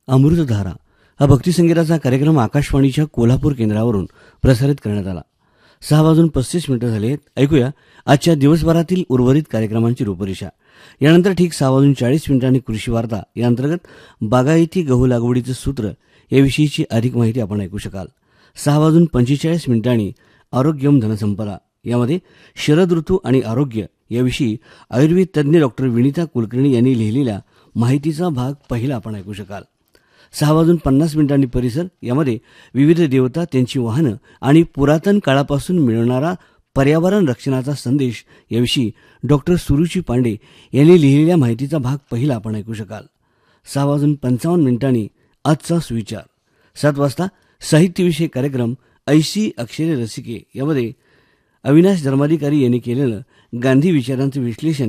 अमृतधारा हा भक्तिसंगीताचा कार्यक्रम आकाशवाणीच्या कोल्हापूर केंद्रावरून प्रसारित करण्यात आला. 6:35 झाले आहेत. ऐकूया आजच्या दिवसभरातील उर्वरित कार्यक्रमांची रूपरेषा. यानंतर ठीक 6:40 कृषी वार्ता या अंतर्गत बागायती गहू लागवडीचं सूत्र याविषयीची अधिक माहिती आपण ऐकू शकाल. 6:45 आरोग्यम धनसंपदा यामध्ये शरद ऋतू आणि आरोग्य याविषयी आयुर्वेद तज्ज्ञ डॉक्टर विनीता कुलकर्णी यांनी लिहिलेल्या माहितीचा भाग पहिला आपण ऐकू शकाल. 6:50 परिसर यामध्ये विविध देवता, त्यांची वाहनं आणि पुरातन काळापासून मिळणारा पर्यावरण रक्षणाचा संदेश याविषयी डॉक्टर सुरुची पांडे यांनी लिहिलेल्या माहितीचा भाग पहिला आपण ऐकू शकाल. 6:55 आजचा सुविचार. 7 वाजता साहित्यविषयक कार्यक्रम ऐशी अक्षरे रसिके यामध्ये अविनाश धर्माधिकारी यांनी केलेलं गांधी विचारांचं विश्लेषण